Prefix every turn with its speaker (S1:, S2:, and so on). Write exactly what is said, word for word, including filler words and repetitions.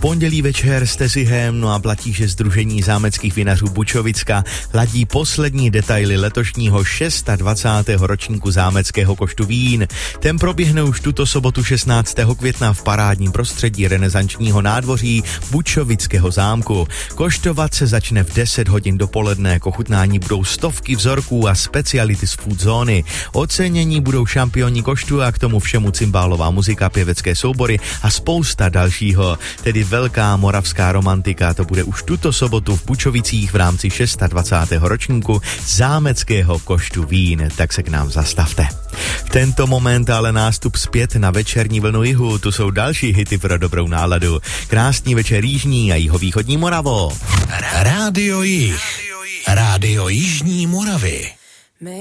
S1: pondělí večer s Tezihem, no a platí, že Sdružení zámeckých vinařů Bučovicka ladí poslední detaily letošního dvacátého šestého ročníku zámeckého koštu vín. Ten proběhne už tuto sobotu šestnáctého května v parádním prostředí renesančního nádvoří Bučovického zámku. Koštovat se začne v deset hodin dopoledne, k ochutnání budou stovky vzorků a speciality z food zóny. Ocenění budou šampioni koštu a k tomu všemu cymbálová muzika, pěvecké soubory a spousta dalšího. Tedy velká moravská romantika, to bude už tuto sobotu v Bučovicích v rámci dvacátého šestého ročníku zámeckého koštu vín, tak se k nám zastavte. V tento moment ale nástup zpět na večerní vlnu jihu, tu jsou další hity pro dobrou náladu. Krásný večer jižní a jihovýchodní Moravo.
S2: Rádio Jih. Rádio Jižní Moravy.